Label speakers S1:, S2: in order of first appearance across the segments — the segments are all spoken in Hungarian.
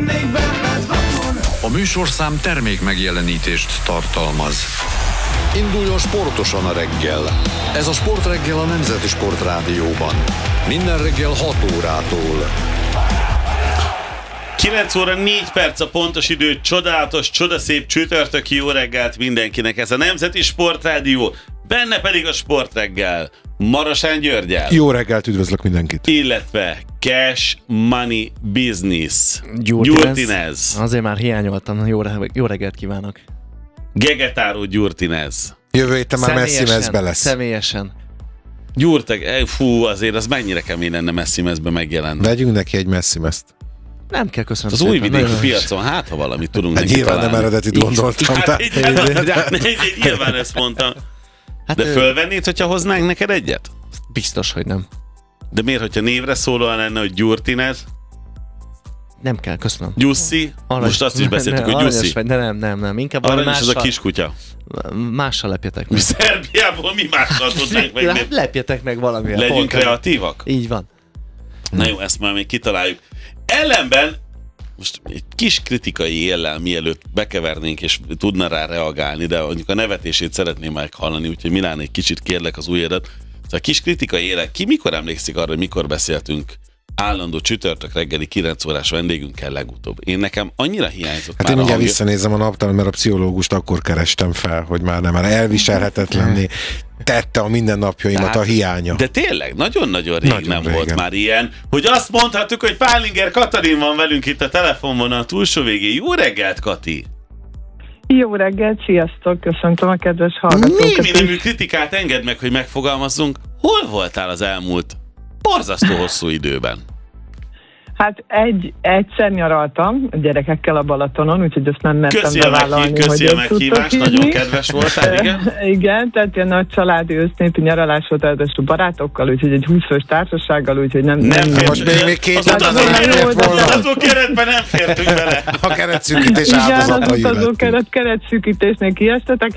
S1: lennék benned vakon.
S2: A műsorszám termék megjelenítést tartalmaz. Induljon sportosan a reggel. Ez a Sportreggel a Nemzeti Sportrádióban. Minden reggel 6 órától.
S3: 9 óra 4 perc a pontos idő, csodálatos, csodaszép csütörtöki jó reggelt mindenkinek. Ez a Nemzeti Sportrádió, benne pedig a Sportreggel, Marosán Györgyel.
S4: Jó reggelt, üdvözlök mindenkit.
S3: Illetve Cash Money Business, Gyurtinez.
S5: Azért már hiányoltam, jó reggelt kívánok.
S3: Gegetáró Gyurtinez.
S4: Jövő héten már Messi mezbe lesz.
S5: Személyesen.
S3: Gyurtek, fú, azért az mennyire kemény lenne Messi mezbe megjelenni.
S4: Vegyünk neki egy Messi mezt.
S5: Nem kell, köszönöm
S3: az
S5: szépen.
S3: új vidéki piacon, hát ha valamit tudunk neki
S4: nyilván
S3: találni.
S4: nem eredetit gondoltam.
S3: Nyilván ezt mondtam. De fölvennéd, hogyha hoznánk neked egyet?
S5: Biztos, hogy nem.
S3: De miért, hogyha névre szólóan lenne, hogy Gyurtinez?
S5: Nem kell, köszönöm.
S3: Gyussi? Most azt is beszéltük, hogy Gyussi.
S5: Nem. Inkább valami
S3: Aranyos
S5: mással.
S3: az a kiskutya.
S5: Mással lepjetek
S3: Mi
S5: meg.
S3: Szerbiából mi mással tudnánk meg?
S5: Hát lepjetek meg valamivel.
S3: Legyünk kreatívak?
S5: Így van.
S3: Na jó, ezt már még kitaláljuk. Ellenben, most egy kis kritikai éllel mielőtt bekevernénk és tudna rá reagálni, de mondjuk a nevetését szeretném meghallani, úgyhogy Milán, egy kicsit kérlek az ujjadat. Szóval kis kritikai éllel, ki mikor emlékszik arra, hogy mikor beszéltünk állandó csütörtök reggeli 9 órás vendégünkkel legutóbb? Én nekem annyira hiányzott
S4: Hát
S3: már
S4: én ugye
S3: hangja.
S4: visszanézem a naptalan, mert a pszichológust akkor kerestem fel, hogy már nem, már elviselhetetlenné tette a mindennapjaimat a hiánya.
S3: De tényleg, nagyon-nagyon rég
S4: Nagyon
S3: nem
S4: régen.
S3: volt már ilyen, hogy azt mondhattuk, hogy Pálinger Katalin van velünk itt a telefonvonal túlsó végén. Jó reggelt, Kati!
S6: Jó reggelt, sziasztok, köszöntöm a kedves hallgatókat.
S3: Mi nemű kritikát engedd meg, hogy megfogalmazzunk. Hol voltál az elmúlt borzasztó hosszú időben?
S6: Hát egyszer nyaraltam a gyerekekkel a Balatonon, úgyhogy azt nem mertem bevállalni.
S3: Köszi a
S6: ezt
S3: meghívást,
S6: tudtok
S3: nagyon
S6: írni.
S3: kedves voltál, igen?
S6: Igen, tehát ilyen nagy családi ősznépi nyaralás volt először barátokkal, úgyhogy egy 20 fős társasággal, úgyhogy nem
S4: most még két
S3: az utazó keretben nem fértünk bele.
S4: A keretszűkítés
S6: igen,
S4: áldozatai
S6: az utazó
S4: lettünk.
S6: keretszűkítésnél kiestetek,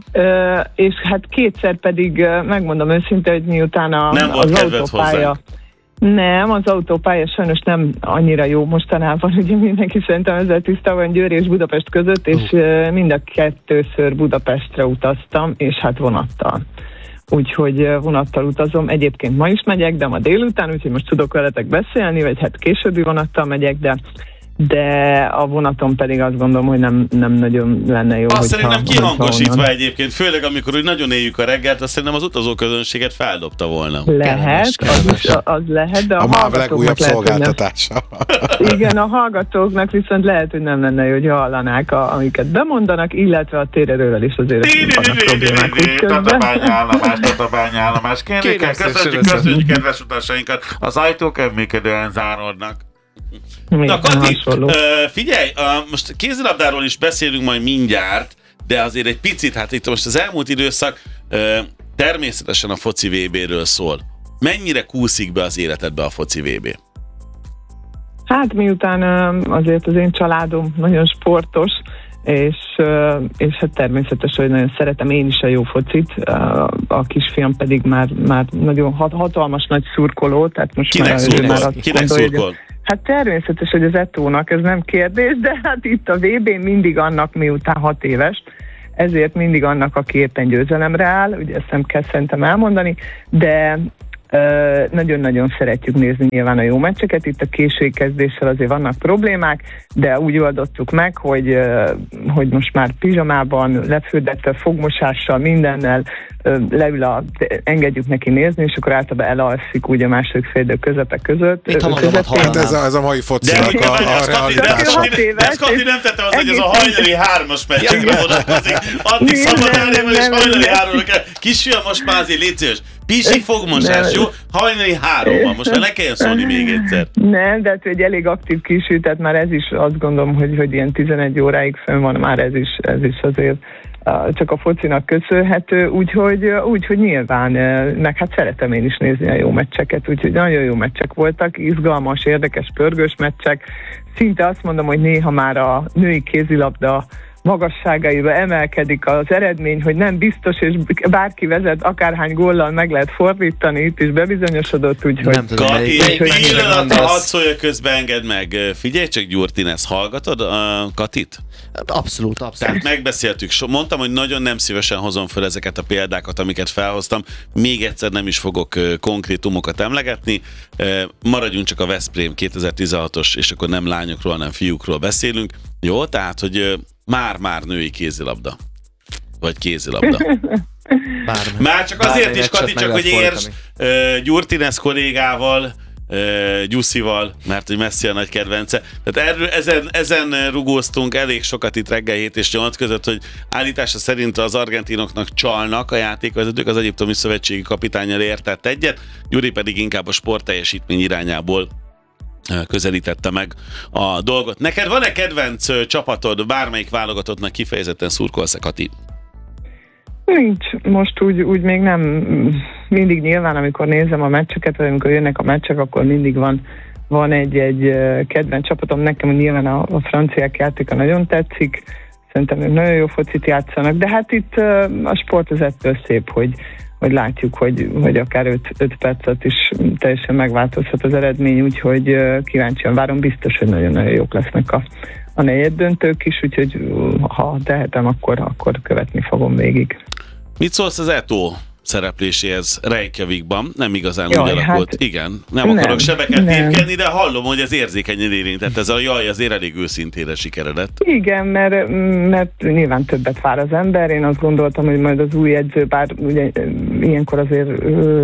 S6: és hát kétszer pedig megmondom őszintén, hogy miután
S3: Nem volt
S6: az
S3: kedved
S6: autópálya...
S3: hozzánk.
S6: Nem, az autópálya sajnos nem annyira jó mostanában, ugye mindenki szerintem ezzel tisztában van Győr és Budapest között, és mind a kettőször Budapestre utaztam, és hát vonattal. Úgyhogy vonattal utazom. Egyébként ma is megyek, de ma délután, úgyhogy most tudok veletek beszélni, vagy hát későbbi vonattal megyek, de a vonaton pedig azt gondolom, hogy nem nagyon lenne jó.
S3: Azt szerintem kihangosítva egyébként, főleg amikor úgy nagyon éljük a reggelt, azt szerintem az utazóközönséget feldobta volna.
S6: Lehet, az lehet, de
S4: A MÁV legújabb szolgáltatása.
S6: Igen, a hallgatóknak viszont lehet, hogy nem lenne jó, hogy hallanák, amiket bemondanak, illetve a térerővel is azért vannak problémák.
S3: Tatabányi állomás. Köszönjük kedves utasainkat. Az ajtók működően záródnak. Na Kati, figyelj, most kézilabdáról is beszélünk majd mindjárt, de azért egy picit, hát itt most az elmúlt időszak természetesen a foci VB-ről szól. Mennyire kúszik be az életedbe a foci VB? Hát
S6: miután azért az én családom nagyon sportos, és hát természetesen, hogy nagyon szeretem én is a jó focit, a kisfiam pedig már nagyon hatalmas nagy szurkoló, tehát most
S3: Kinek szurkol?
S6: Hát természetes, hogy az Etónak, ez nem kérdés, de hát itt a VB-n mindig annak, miután 6 éves, ezért mindig annak, aki éppen győzelemre áll, ugye ezt nem kell szerintem elmondani, de nagyon-nagyon szeretjük nézni nyilván a jó meccseket, itt a késői kezdéssel azért vannak problémák, de úgy oldottuk meg, hogy most már pizsamában, lefürdetve, fogmosással, mindennel engedjük neki nézni, és akkor általában elalszik úgy a második fél idő közepe között.
S4: Hát ez a mai focinak a realitása.
S3: De ezt Kati nem tette az, hogy ez a hajnali 3-as meccsekre vonatkozik. Addig szabadárjával és hajnali 3-ra kell. Kisfiam, most már azért légy szíves. Pisi fogmosás, jó? Hajnali 3-ban. Most már ne kelljen szólni még egyszer. Nem,
S6: de hát egy elég aktív kisű, tehát már ez is azt gondolom, hogy ilyen 11 óráig fönn van, már ez is azért csak a focinak köszönhető, úgyhogy nyilván, meg hát szeretem én is nézni a jó meccseket, úgyhogy nagyon jó meccsek voltak, izgalmas, érdekes, pörgős meccsek. Szinte azt mondom, hogy néha már a női kézilabda magasságaiba emelkedik az eredmény, hogy nem biztos, és bárki vezet, akárhány góllal meg lehet fordítani, itt is bebizonyosodott, úgyhogy...
S5: Nem tudom,
S3: Kati, egy pillanatra hadd szólja közben, engedd meg. Figyelj csak, Gyurtin, ezt hallgatod a Katit?
S5: Abszolút.
S3: Tehát megbeszéltük, mondtam, hogy nagyon nem szívesen hozom fel ezeket a példákat, amiket felhoztam. Még egyszer nem is fogok konkrétumokat emlegetni. Maradjunk csak a Veszprém 2016-os, és akkor nem lányokról, hanem fiúkról beszélünk. Jó, tehát, hogy már női kézilabda. Vagy kézilabda. Már csak azért is, Kati, csak hogy értsd, Gyurtinesz kollégával, Gyuszival, mert hogy Messi a nagy kedvence. Tehát ezen rugóztunk elég sokat itt reggel 7 és 8 között, hogy állítása szerint az argentinoknak csalnak a játékvezetők, az egyiptomi szövetségi kapitánnyal értett egyet, Gyuri pedig inkább a sportteljesítmény irányából közelítette meg a dolgot. Neked van-e kedvenc csapatod, bármelyik válogatottnak kifejezetten szurkolsz, Kati?
S6: Nincs. Most úgy még nem. Mindig nyilván, amikor nézem a meccseket, vagy amikor jönnek a meccsek, akkor mindig van egy kedvenc csapatom. Nekem nyilván a franciák játéka nagyon tetszik. Szerintem ők nagyon jó focit játszanak, de hát itt a sport az ettől szép, hogy látjuk, hogy akár 5 percet is teljesen megváltozhat az eredmény, úgyhogy kíváncsian várom, biztos, hogy nagyon-nagyon jók lesznek a negyeddöntők is, úgyhogy ha tehetem, akkor követni fogom végig.
S3: Mit szólsz az Eto'o szerepléséhez Reykjavikban? Nem igazán úgy alakult. Hát, igen, nem akarok sebeket tépkedni, de hallom, hogy ez érzékenyen érintett. Ez a jaj azért elég őszintére sikeredett.
S6: Igen, mert nyilván többet vár az ember. Én azt gondoltam, hogy majd az új edző, bár ugye ilyenkor azért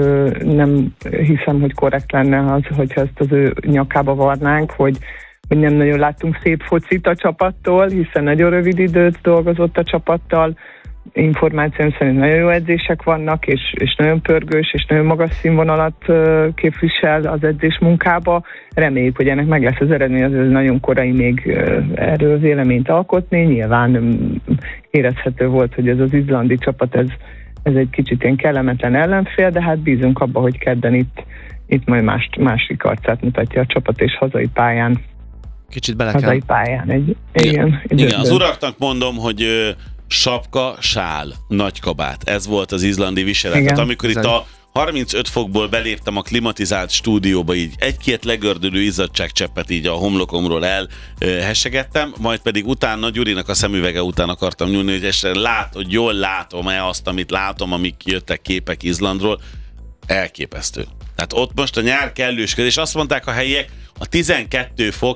S6: nem hiszem, hogy korrekt lenne az, hogyha ezt az ő nyakába varnánk, hogy nem nagyon láttunk szép focit a csapattól, hiszen nagyon rövid időt dolgozott a csapattal. Információm szerint nagyon jó edzések vannak, és nagyon pörgős, és nagyon magas színvonalat képvisel az edzés munkába. Reméljük, hogy ennek meg lesz az eredmény, az nagyon korai még erről véleményt alkotni. Nyilván érezhető volt, hogy ez az izlandi csapat, ez egy kicsit ilyen kellemetlen ellenfél, de hát bízunk abba, hogy kedden itt majd másik arcát mutatja a csapat, és hazai pályán.
S5: Kicsit bele kell.
S6: Hazai pályán.
S3: Igen, az uraknak mondom, hogy sapka, sál, nagy kabát. Ez volt az izlandi viselet. Tehát amikor itt a 35 fokból beléptem a klimatizált stúdióba, így egy-két legördülő izzadságcseppet így a homlokomról elhessegettem, majd pedig utána, Gyurinak a szemüvege után akartam nyúlni, hogy jól látom-e azt, amit látom, amik jöttek képek Izlandról. Elképesztő. Tehát ott most a nyár kellősköd, és azt mondták a helyiek, a 12 fok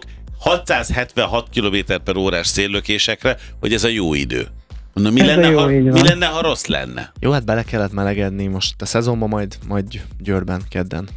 S3: 676 km/órás széllökésekre, hogy ez a jó idő. Na, mi lenne, ha rossz lenne?
S5: Jó, hát bele kellett melegedni most a szezonban, majd Győrben, kedden.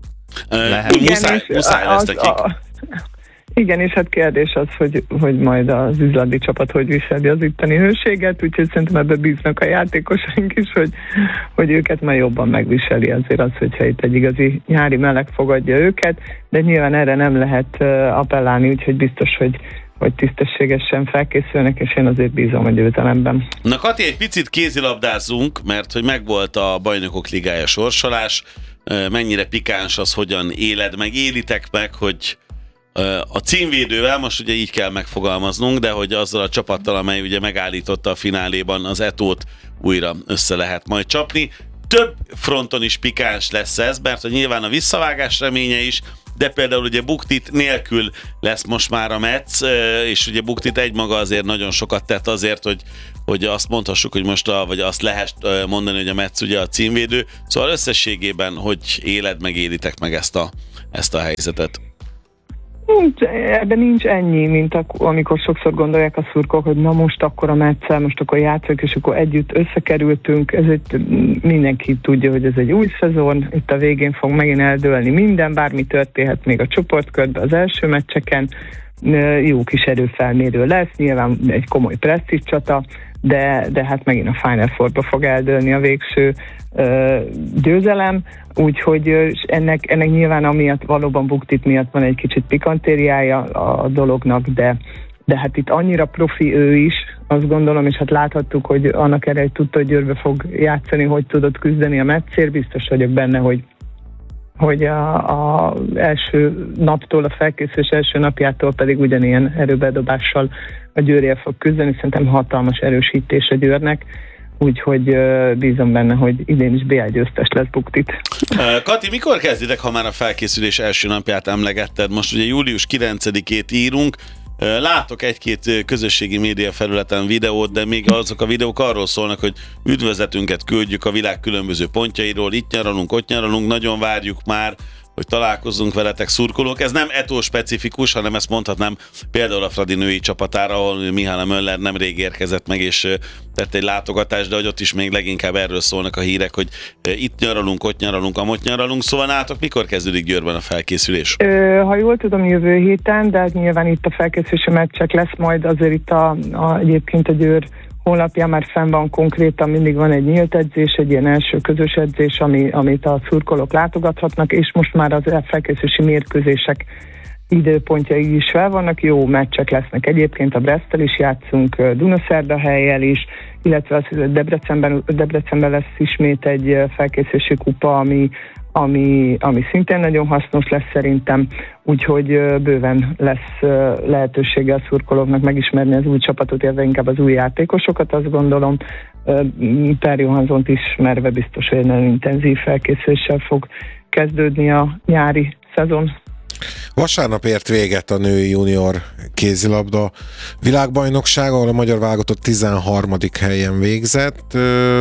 S3: Muszáj lesz nekik.
S6: Igen, és hát kérdés az, hogy majd az izlandi csapat hogy viseli az itteni hőséget, úgyhogy szerintem ebbe bíznak a játékosaink is, hogy őket már jobban megviseli azért az, hogyha itt egy igazi nyári meleg fogadja őket, de nyilván erre nem lehet appellálni, úgyhogy biztos, hogy tisztességesen felkészülnek, és én azért bízom a győzelemben.
S3: Na Kati, egy picit kézilabdázzunk, mert hogy megvolt a Bajnokok Ligája sorsolás, mennyire pikáns az, hogyan élitek meg, hogy a címvédővel, most ugye így kell megfogalmaznunk, de hogy azzal a csapattal, amely ugye megállította a fináléban az Eto't, újra össze lehet majd csapni. Több fronton is pikáns lesz ez, mert hogy nyilván a visszavágás reménye is, de például ugye Buktit nélkül lesz most már a Metz, és ugye Buktit egymaga azért nagyon sokat tett azért, hogy azt mondhassuk, hogy most vagy azt lehet mondani, hogy a Metz ugye a címvédő. Szóval összességében, hogy élitek meg ezt a helyzetet?
S6: Ebben nincs ennyi, mint amikor sokszor gondolják a szurkolók, hogy na most akkor a Metsszel, most akkor játszunk, és akkor együtt összekerültünk. Mindenki tudja, hogy ez egy új szezon, itt a végén fog megint eldőlni minden, bármi történhet még a csoportkörben az első meccseken. Jó kis erőfelmérő lesz, nyilván egy komoly presztízs csata, de hát megint a Final Fourba fog eldőlni a végső győzelem, úgyhogy ennek nyilván amiatt valóban Buktit miatt van egy kicsit pikantériája a dolognak, de hát itt annyira profi ő is, azt gondolom, és hát láthattuk, hogy annak erre tudta, hogy Győrbe fog játszani, hogy tudott küzdeni a Metszért, biztos vagyok benne, hogy hogy a első naptól, a felkészülés első napjától pedig ugyanilyen erőbedobással a Győrért fog küzdeni. Szerintem hatalmas erősítés a Győrnek, úgyhogy bízom benne, hogy idén is BL győztes lesz Buktit.
S3: Kati, mikor kezditek, ha már a felkészülés első napját emlegetted? Most ugye július 9-ét írunk, látok egy-két közösségi média felületen videót, de még azok a videók arról szólnak, hogy üdvözletünket küldjük a világ különböző pontjairól, itt nyaralunk, ott nyaralunk, nagyon várjuk már, hogy találkozzunk veletek, szurkolók. Ez nem Eto specifikus, hanem ezt mondhatnám például a Fradi női csapatára, ahol Mihály Möller nemrég érkezett meg, és tett egy látogatást, de hogy ott is még leginkább erről szólnak a hírek, hogy itt nyaralunk, ott nyaralunk, amott nyaralunk. Szóval nálatok mikor kezdődik Győrben a felkészülés?
S6: Ha jól tudom, jövő héten, de hát nyilván itt a felkészülési meccsek lesz majd, azért itt egyébként a Győr honlapján már fenn van konkrétan, mindig van egy nyílt edzés, egy ilyen első közös edzés, amit a szurkolók látogathatnak, és most már az felkészülési mérkőzések időpontjai is fel vannak, jó meccsek lesznek egyébként, a Breszttel is játszunk, Dunaszerdahelyjel is, illetve az Debrecenben lesz ismét egy felkészülési kupa, ami szintén nagyon hasznos lesz szerintem, úgyhogy bőven lesz lehetősége a szurkolóknak megismerni az új csapatot, illetve inkább az új játékosokat, azt gondolom. Per Johanssont ismerve biztos, hogy nagyon intenzív felkészüléssel fog kezdődni a nyári szezon.
S4: Vasárnap ért véget a női junior kézilabda világbajnokság, ahol a magyar válogatott 13. helyen végzett.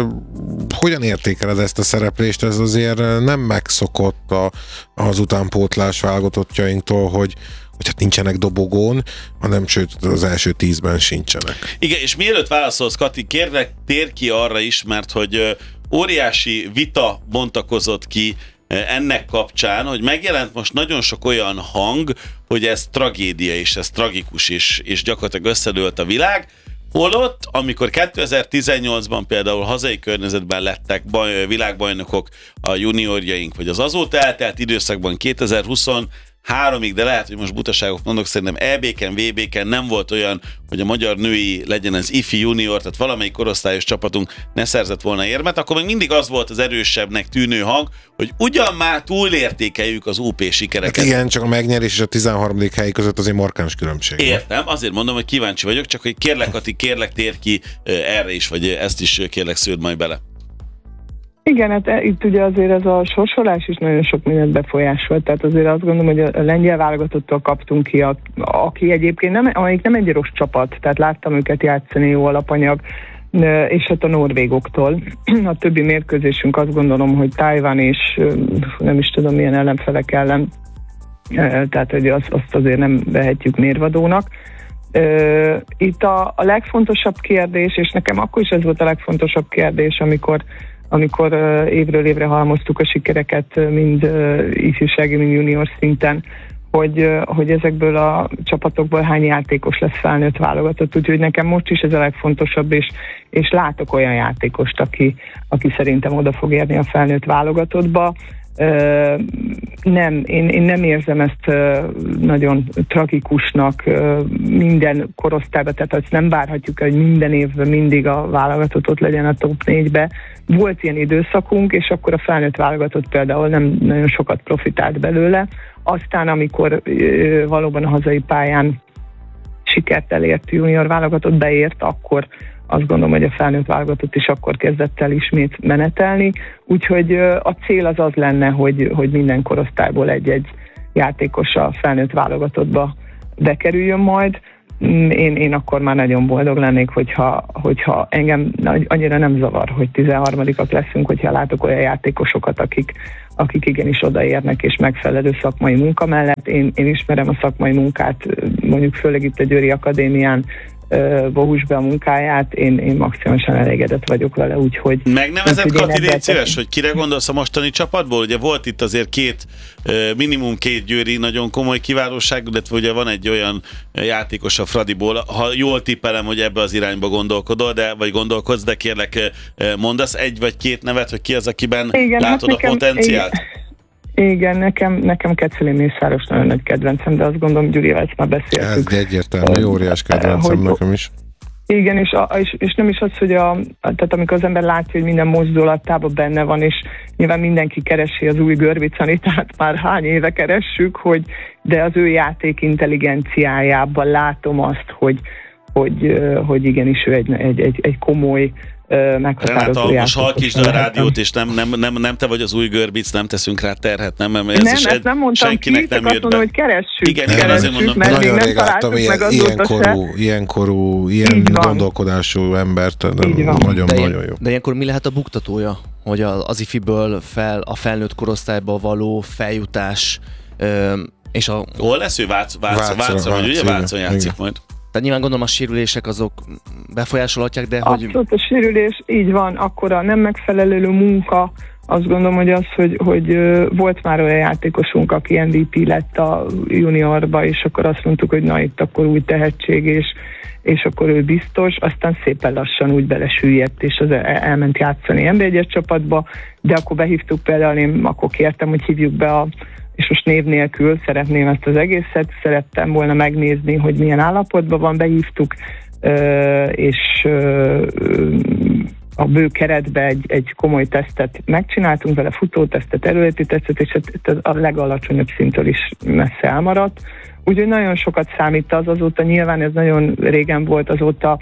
S4: Hogyan értékeled ezt a szereplést? Ez azért nem megszokott az utánpótlás válogatottjainktól, hogy hát nincsenek dobogón, hanem sőt az első 10-ben sincsenek.
S3: Igen, és mielőtt válaszolsz, Kati, kérlek, tér ki arra is, mert hogy óriási vita bontakozott ki ennek kapcsán, hogy megjelent most nagyon sok olyan hang, hogy ez tragédia, és ez tragikus, és gyakorlatilag összedőlt a világ. Holott, amikor 2018-ban például hazai környezetben lettek világbajnokok a juniorjaink, vagy az azóta eltelt időszakban 2023-ig, de lehet, hogy most butaságok mondok, szerintem EB-ken, VB-ken nem volt olyan, hogy a magyar női legyen az ifi junior, tehát valamelyik korosztályos csapatunk ne szerzett volna érmet, akkor még mindig az volt az erősebbnek tűnő hang, hogy ugyan már túlértékeljük az UP sikereket.
S4: Hát igen, csak a megnyerés és a 13. hely között azért markáns különbség.
S3: Értem, azért mondom, hogy kíváncsi vagyok, csak hogy kérlek, Kati, kérlek, tér ki erre is, vagy ezt is kérlek, sződ majd bele.
S6: Igen, hát itt ugye azért ez a sorsolás is nagyon sok mindent befolyásolt, tehát azért azt gondolom, hogy a lengyel válogatottól kaptunk ki, aki egyébként amelyik nem egy rossz csapat, tehát láttam őket játszani, jó alapanyag, és hát a norvégoktól. A többi mérkőzésünk azt gondolom, hogy Tajvan és nem is tudom milyen ellenfelek ellen, tehát hogy azt azért nem vehetjük mérvadónak. Itt a legfontosabb kérdés, és nekem akkor is ez volt a legfontosabb kérdés, amikor évről évre halmoztuk a sikereket, mind ifjúsági, mind junior szinten, hogy ezekből a csapatokból hány játékos lesz felnőtt válogatott. Úgyhogy nekem most is ez a legfontosabb, és látok olyan játékost, aki szerintem oda fog érni a felnőtt válogatottba. Én nem érzem ezt nagyon tragikusnak minden korosztályban, tehát azt nem várhatjuk, hogy minden évben mindig a válogatott ott legyen a top 4-be. Volt ilyen időszakunk, és akkor a felnőtt válogatott például nem nagyon sokat profitált belőle. Aztán, amikor valóban a hazai pályán sikert elért junior válogatott, beért, akkor azt gondolom, hogy a felnőtt válogatott is akkor kezdett el ismét menetelni. Úgyhogy a cél az lenne, hogy minden korosztályból egy-egy játékos a felnőtt válogatottba bekerüljön majd. Én akkor már nagyon boldog lennék, hogyha engem annyira nem zavar, hogy 13-ak leszünk, hogyha látok olyan játékosokat, akik igenis odaérnek és megfelelő szakmai munka mellett. Én ismerem a szakmai munkát, mondjuk főleg itt a Győri Akadémián, Bohusbe a munkáját, én maximálisan elégedett vagyok vele, úgyhogy...
S3: Megnevezett, Kati, légy szíves, hogy kire gondolsz a mostani csapatból? Ugye volt itt azért minimum két győri nagyon komoly kiválóság, illetve ugye van egy olyan játékos a Fradiból, ha jól tippelem, hogy ebbe az irányba gondolkodsz, de kérlek mondasz egy vagy két nevet, hogy ki az, akiben látod a potenciált?
S6: Igen, nekem Keceli Mészáros nagyon nagy kedvencem, de azt gondolom, Gyurivel ezt már beszéltük.
S4: Ez egyértelmű, óriás kedvencem nekem is.
S6: Igen, és nem is az, hogy tehát amikor az ember látja, hogy minden mozdulatában benne van, és nyilván mindenki keresi az új Görbic-Anitát, már hány éve keressük, de az ő játék intelligenciájában látom azt, hogy igenis ő egy komoly meghatározó
S3: Renáta, most halkítsd a rádiót, és nem te vagy az új Görbic, nem teszünk rá terhet, nem?
S6: Ezt nem mondtam ki, csak azt mondom, hogy keressük.
S3: Igen, azért mondom.
S6: Mert még nem találtuk meg azóta
S4: ilyen gondolkodású embert. Nagyon jó.
S5: De ilyenkor mi lehet a buktatója, hogy az ifiből a felnőtt korosztályba való feljutás, és a...
S3: Hol lesz ő? Vácon, vagy ugye Vácon játszik majd?
S5: Tehát nyilván gondolom a sérülések azok befolyásolhatják, de hogy...
S6: Abszolút a sérülés, így van, akkor a nem megfelelő munka, azt gondolom, hogy az, hogy volt már olyan játékosunk, aki MVP lett a juniorba, és akkor azt mondtuk, hogy na itt akkor új tehetség, és akkor ő biztos, aztán szépen lassan úgy belesüllyedt, és az elment játszani NB1-es csapatba, de akkor behívtuk például, én akkor kértem, hogy hívjuk be és most név nélkül szeretném ezt az egészet, szerettem volna megnézni, hogy milyen állapotban van, behívtuk, és a bő keretbe egy komoly tesztet megcsináltunk vele, futótesztet, erőléti tesztet, és a legalacsonyabb szinttől is messze elmaradt. Úgyhogy nagyon sokat számít azóta, nyilván ez nagyon régen volt, azóta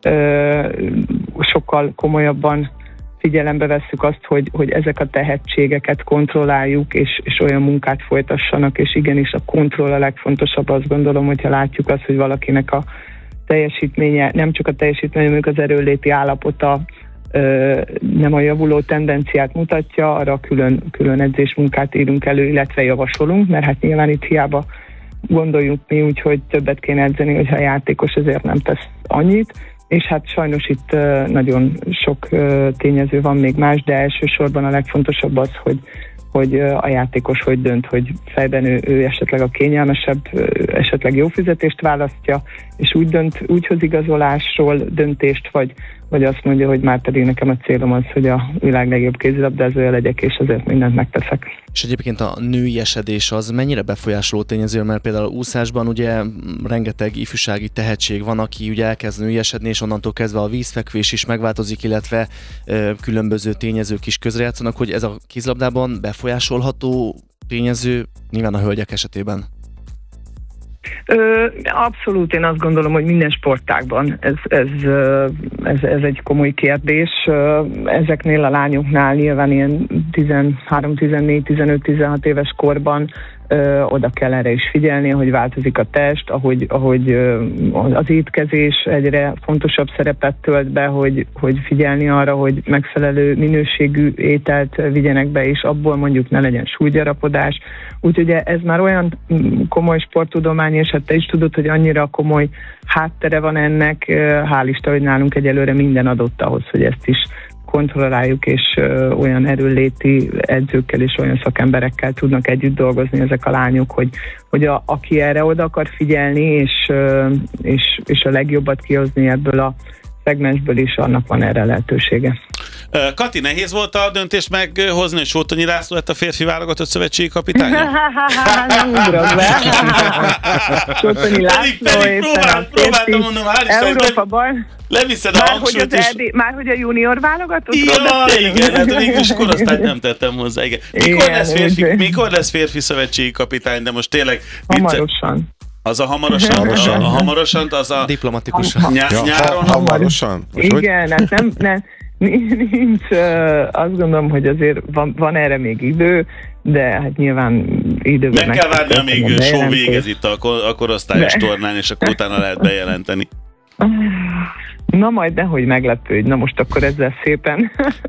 S6: sokkal komolyabban figyelembe vesszük azt, hogy ezek a tehetségeket kontrolláljuk, és olyan munkát folytassanak, és igenis a kontroll a legfontosabb, azt gondolom, hogyha látjuk azt, hogy valakinek a teljesítménye, nem csak a teljesítménye, mondjuk az erőléti állapota nem a javuló tendenciát mutatja, arra külön edzésmunkát írunk elő, illetve javasolunk, mert hát nyilván itt hiába gondoljuk mi úgy, hogy többet kéne edzeni, hogyha a játékos ezért nem tesz annyit, és hát sajnos itt nagyon sok tényező van még más, de elsősorban a legfontosabb az, hogy a játékos hogy dönt, hogy fejben ő esetleg a kényelmesebb, esetleg jó fizetést választja, és úgy hoz igazolásról döntést, vagy azt mondja, hogy már pedig nekem a célom az, hogy a világ legjobb kézilabdázója legyek, és azért mindent megteszek.
S5: És egyébként a női esedés az mennyire befolyásoló tényező, mert például úszásban ugye rengeteg ifjúsági tehetség van, aki ugye elkezd női esedni, és onnantól kezdve a vízfekvés is megváltozik, illetve különböző tényezők is közrejátszanak, hogy ez a kézilabdában befolyásolható tényező nyilván a hölgyek esetében.
S6: Abszolút, én azt gondolom, hogy minden sportágban ez egy komoly kérdés. Ezeknél a lányoknál nyilván ilyen 13, 14, 15, 16 éves korban oda kell erre is figyelni, hogy változik a test, ahogy az étkezés egyre fontosabb szerepet tölt be, hogy figyelni arra, hogy megfelelő minőségű ételt vigyenek be, és abból mondjuk ne legyen súlygyarapodás. Úgyhogy ez már olyan komoly sporttudomány, és hát te is tudod, hogy annyira komoly háttere van ennek, hál' Isten, hogy nálunk egyelőre minden adott ahhoz, hogy ezt is kontrolláljuk, és olyan erőléti edzőkkel és olyan szakemberekkel tudnak együtt dolgozni ezek a lányok, hogy aki erre oda akar figyelni, és a legjobbat kihozni ebből a szegmensből is, annak van erre lehetősége.
S3: Kati, nehéz volt a döntést meghozni, hogy Sótonyi László lett a férfi válogatott szövetségi kapitánya?
S6: Nem ugrok be. Sótonyi László éppen a férfi Európa-ban.
S3: Leviszed a hangsúlyt is.
S6: Már hogy a junior válogatottról
S3: beszélünk? Igen, hát végülis korosztályt nem tettem hozzá. Igen. Mikor lesz férfi szövetségi kapitány, de most tényleg...
S6: Hamarosan.
S3: Az a hamarosan? A hamarosan, az a...
S5: Diplomatikusan.
S3: Nyáron?
S4: Hamarosan?
S6: Igen, hát nem nincs, azt gondolom, hogy azért van erre még idő, de hát nyilván időben
S3: meg kell várni, amíg show végez itt a korosztályos tornán, és akkor utána lehet bejelenteni.
S6: Na majd nehogy meglepődj, na most akkor ezzel szépen.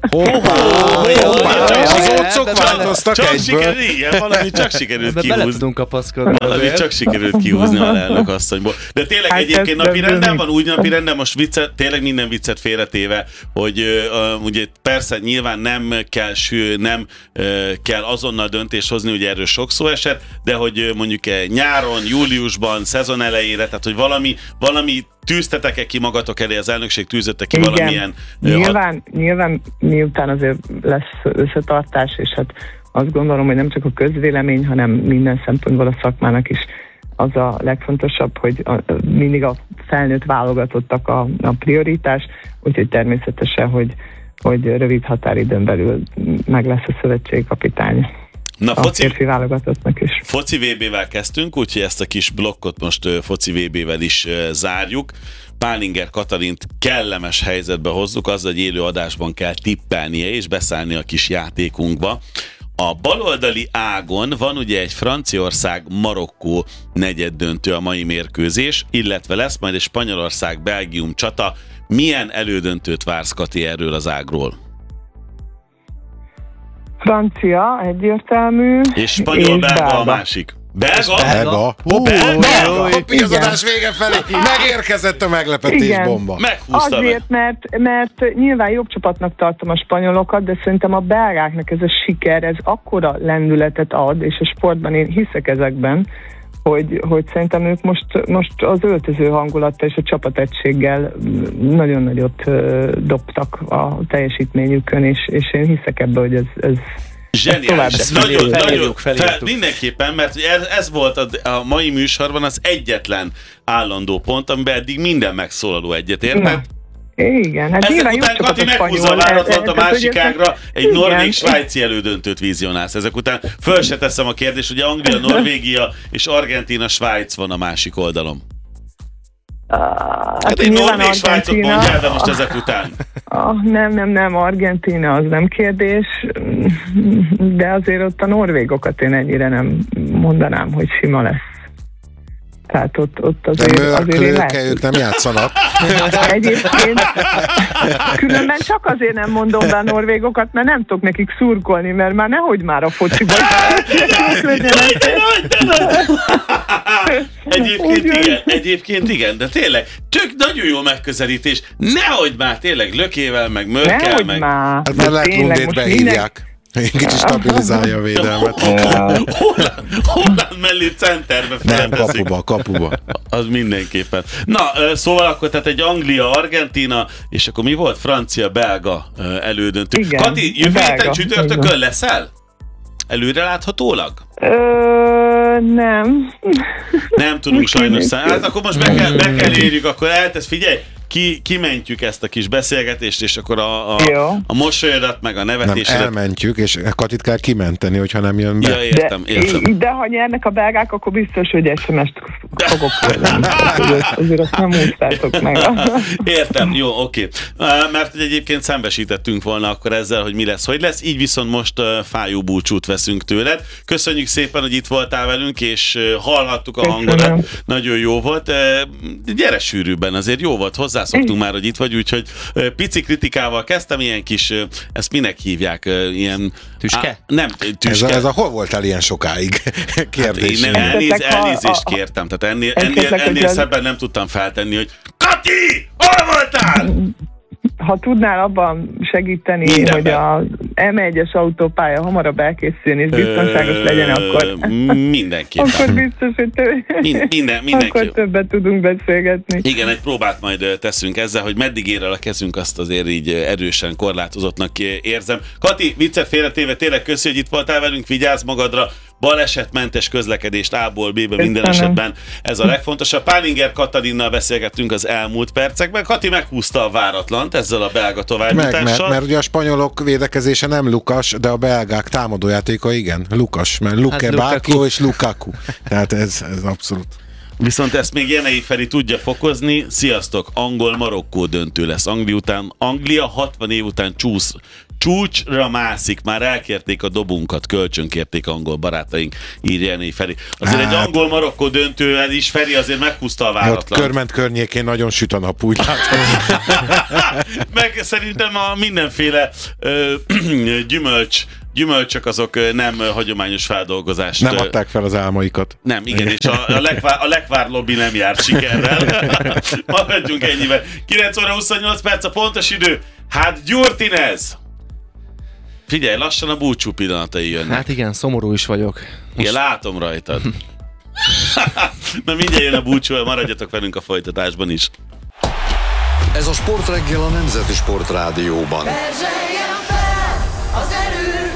S4: Az otcok változtak egyből.
S3: Valami csak sikerült kihúzni.
S5: Bele tudunk kapaszkodni.
S3: Valami csak sikerült kihúzni a lelnök asszonyból. De tényleg egyébként napirenden van úgy napirenden, most tényleg minden viccet félretéve, hogy ugye persze nyilván nem kell azonnal döntést hozni, ugye erről sok szó esett, de hogy mondjuk nyáron, júliusban, szezon elejére, tehát hogy valami tűztetek-e ki magatok elé, az elnökség tűzötte ki valamilyen...
S6: Nyilván miután azért lesz összetartás, és hát azt gondolom, hogy nem csak a közvélemény, hanem minden szempontból a szakmának is az a legfontosabb, hogy mindig a felnőtt válogatottak a prioritás, úgyhogy természetesen, hogy rövid határidőn belül meg lesz a szövetségkapitány.
S3: Na,
S6: a férfi válogatottnak is.
S3: Foci VB-vel kezdtünk, úgyhogy ezt a kis blokkot most Foci VB-vel is zárjuk. Pálinger Katalint kellemes helyzetbe hozzuk, azzal, hogy élő adásban kell tippelnie és beszállni a kis játékunkba. A baloldali ágon van ugye egy Franciaország-Marokkó negyeddöntő a mai mérkőzés, illetve lesz majd egy Spanyolország-Belgium csata. Milyen elődöntőt vársz, Kati, erről az ágról?
S6: Francia egyértelmű.
S3: És spanyol-belga a másik. Belga?
S4: Mi az adás vége felé? Megérkezett a meglepetés bomba.
S3: Meghúzta
S6: azért, mert nyilván jobb csapatnak tartom a spanyolokat, de szerintem a belgáknak ez a siker, ez akkora lendületet ad, és a sportban én hiszek ezekben, hogy szerintem ők most az öltöző hangulattal és a csapategységgel nagyon nagyot dobtak a teljesítményükön, és én hiszek ebbe, hogy ez
S3: zseniális, nagyon mindenképpen, mert ez volt a mai műsorban az egyetlen állandó pont, amiben eddig minden megszólaló egyetértett.
S6: Igen, hát
S3: ezek után Kati meghúzza a váratlant a másik ágra, egy norvég-svájci elődöntőt vizionálsz. Ezek után föl se teszem a kérdést, hogy Anglia, Norvégia és Argentína, Svájc van a másik oldalon. Hát én Norvég-Svájcot mondjál, de most ezek után.
S6: Nem, Argentína az nem kérdés, de azért ott a norvégokat én ennyire nem mondanám, hogy sima lesz. Tehát ott azért
S4: mörklőke, ők nem játszanak.
S6: Egyébként különben csak azért nem mondom be a norvégokat, mert nem tudok nekik szurkolni, mert már nehogy már a fociban.
S3: Egyébként igen, de tényleg tök nagyon jó megközelítés. Nehogy már tényleg lökével, meg mörkkel, meg...
S4: Hát már lehet Lundét behívják. Kicsit stabilizálja a védelmet.
S3: Holland mellé centerbe felteszik.
S4: Nem, kapuba.
S3: Az mindenképpen. Na, szóval akkor tehát egy Anglia-Argentína, és akkor mi volt? Francia-belga elődöntő.
S6: Igen,
S3: Kati, jövő héten csütörtökön leszel? Előre láthatólag?
S6: Nem.
S3: Nem tudunk sajnos szállni. Hát akkor most be kell érjük, akkor figyelj, kimentjük ezt a kis beszélgetést, és akkor a mosolyodat, meg a nevetésedet.
S4: Nem, elmentjük, és Katit kell kimenteni, hogyha nem jön be.
S3: Ja, értem.
S6: De ha nyernek a belgák, akkor biztos, hogy SMS-t fogok küldeni. Azért azt nem úsztátok meg.
S3: Értem, jó, oké. Mert hogy egyébként szembesítettünk volna akkor ezzel, hogy mi lesz, hogy lesz, így viszont most fájó búcsút veszünk tőled. Köszönjük szépen, hogy itt voltál velünk, és hallhattuk a hangodat. Nagyon jó volt. Gyere sűrűbben, azért jó volt hozzá. Szoktunk már, hogy itt vagy, úgyhogy pici kritikával kezdtem, ilyen kis, ezt minek hívják? Ilyen...
S5: Tüske?
S3: Nem, tüske.
S4: Ez a hol voltál ilyen sokáig? Kérdés.
S3: Hát elnézést kértem, tehát ennél szebben nem tudtam feltenni, hogy Kati, hol voltál?
S6: Ha tudnál abban segíteni, mindenben, hogy a M1-es autópálya hamarabb elkészüljön és biztonságos legyen, akkor...
S3: Mindenképpen.
S6: Akkor biztos, hogy akkor többet tudunk beszélgetni.
S3: Igen, egy próbát majd teszünk ezzel, hogy meddig ér el a kezünk, azt azért így erősen korlátozottnak érzem. Kati, viccet félretéve, tényleg köszi, hogy itt voltál velünk, vigyázz magadra, balesetmentes közlekedést A-ból B-be minden esetben. Ez a legfontosabb. Pálinger Katalinnal beszélgettünk az elmúlt percekben. Kati meghúzta a váratlant ezzel a belga továbbjutással.
S4: Mert ugye a spanyolok védekezése nem Lukas, de a belgák támadójátéka igen. Lukas, mert Luke Bárkó és Lukaku. Tehát ez abszolút.
S3: Viszont ezt még Jenei Feri tudja fokozni. Sziasztok! Angol-Marokkó döntő lesz. Anglia 60 év után csúcsra mászik, már elkérték a dobunkat, kölcsönkérték angol barátaink, írja Jenei Feri. Azért egy angol-Marokkó döntően is Feri azért meghúzta a váratlan.
S4: Körment környékén nagyon süt a nap, úgy látom.
S3: Meg szerintem a mindenféle gyümölcsök azok nem hagyományos feldolgozást.
S4: Nem adták fel az álmaikat.
S3: Nem, igen, és a lekvár lobby nem járt sikerrel. Maradjunk ennyivel. 9 óra 28 perc a pontos idő. Hát Gyurtinez! Figyelj, lassan a búcsú pillanatai jönnek.
S5: Hát igen, szomorú is vagyok.
S3: Igen, látom rajtad. Na mindjárt jön a búcsú, maradjatok velünk a folytatásban is.
S2: Ez a Sportreggel a Nemzeti Sportrádióban.
S1: Perzseljen fel az erő!